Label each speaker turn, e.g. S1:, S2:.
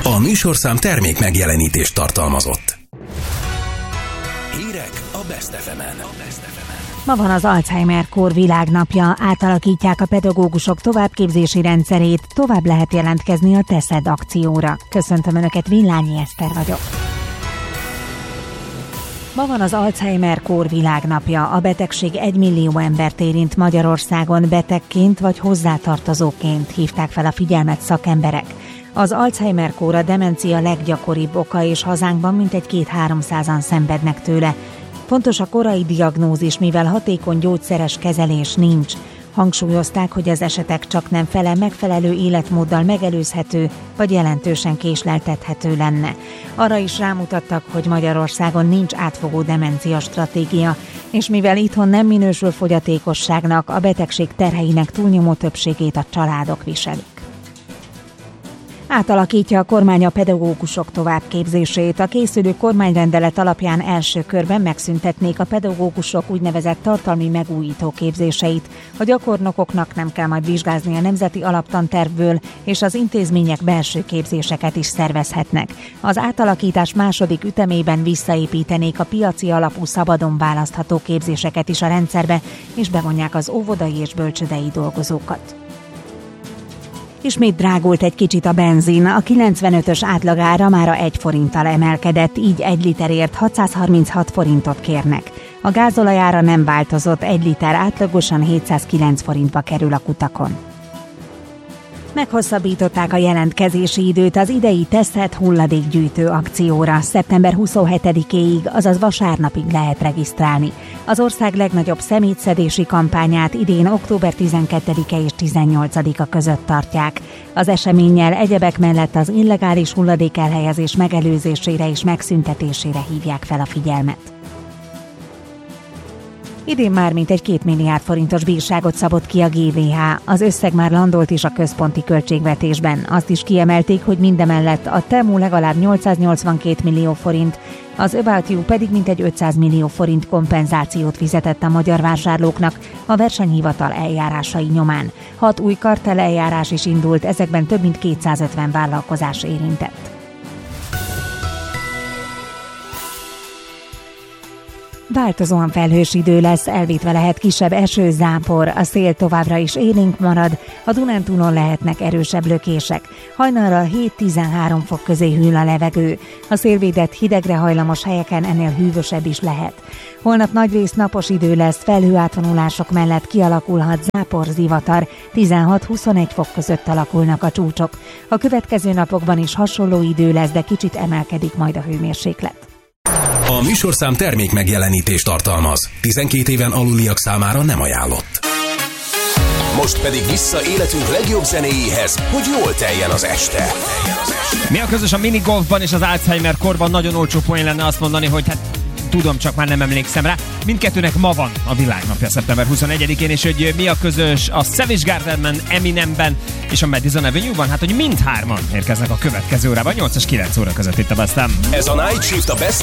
S1: A műsorszám termék megjelenítést tartalmazott. Hírek a Best FM-en.
S2: Ma van az Alzheimer-kór világnapja, átalakítják a pedagógusok továbbképzési rendszerét, tovább lehet jelentkezni a Teszed akcióra. Köszöntöm Önöket, Villányi Eszter vagyok. Ma van az Alzheimer-kór világnapja. A betegség 1 millió embert érint Magyarországon, betegként vagy hozzátartozóként hívták fel a figyelmet szakemberek. Az Alzheimer-kór a demencia leggyakoribb oka, és hazánkban mintegy 200-300-an szenvednek tőle. Fontos a korai diagnózis, mivel hatékony gyógyszeres kezelés nincs. Hangsúlyozták, hogy az esetek csak nem fele megfelelő életmóddal megelőzhető, vagy jelentősen késleltethető lenne. Arra is rámutattak, hogy Magyarországon nincs átfogó demencia stratégia, és mivel itthon nem minősül fogyatékosságnak, a betegség terheinek túlnyomó többségét a családok viselik. Átalakítja a kormány a pedagógusok továbbképzését. A készülő kormányrendelet alapján első körben megszüntetnék a pedagógusok úgynevezett tartalmi megújító képzéseit. A gyakornokoknak nem kell majd vizsgázni a nemzeti alaptantervből, és az intézmények belső képzéseket is szervezhetnek. Az átalakítás második ütemében visszaépítenék a piaci alapú szabadon választható képzéseket is a rendszerbe, és bevonják az óvodai és bölcsődei dolgozókat. Ismét drágult egy kicsit a benzin, a 95-ös átlagára mára 1 forinttal emelkedett, így 1 literért 636 forintot kérnek. A gázolajára nem változott, 1 liter átlagosan 709 forintba kerül a kutakon. Meghosszabbították a jelentkezési időt az idei Teszed hulladékgyűjtő akcióra. Szeptember 27-éig, azaz vasárnapig lehet regisztrálni. Az ország legnagyobb szemétszedési kampányát idén október 12-e és 18-a között tartják. Az eseménnyel egyebek mellett az illegális hulladékelhelyezés megelőzésére és megszüntetésére hívják fel a figyelmet. Idén már mintegy 2 milliárd forintos bírságot szabott ki a GVH. Az összeg már landolt is a központi költségvetésben. Azt is kiemelték, hogy mindemellett a Temu legalább 882 millió forint, az About You pedig mintegy 500 millió forint kompenzációt fizetett a magyar vásárlóknak a versenyhivatal eljárásai nyomán. 6 új kartelleljárás is indult, ezekben több mint 250 vállalkozás érintett. Változóan felhős idő lesz, elvétve lehet kisebb eső, zápor, a szél továbbra is élénk marad, a Dunántúlon lehetnek erősebb lökések. Hajnalra 7-13 fok közé hűl a levegő, a szélvédett hidegre hajlamos helyeken ennél hűvösebb is lehet. Holnap nagyrészt napos idő lesz, felhőátvonulások mellett kialakulhat zápor, zivatar, 16-21 fok között alakulnak a csúcsok. A következő napokban is hasonló idő lesz, de kicsit emelkedik majd a hőmérséklet.
S1: A műsorszám termék megjelenítést tartalmaz. 12 éven aluliak számára nem ajánlott. Most pedig vissza életünk legjobb zenéjéhez, hogy jól teljen az este.
S3: Mi a közös a minigolfban és az Alzheimer-korban? Nagyon olcsó poén lenne azt mondani, hogy hát tudom, csak már nem emlékszem rá. Mindkettőnek ma van a világnapja szeptember 21-én, és hogy mi a közös a Savage Gardenben, Eminemben és a Madison Avenue-ban? Hát, hogy mindhárman érkeznek a következő órában, 8 és 9 óra között itt a Best FM.
S1: Ez a Night Shift a Best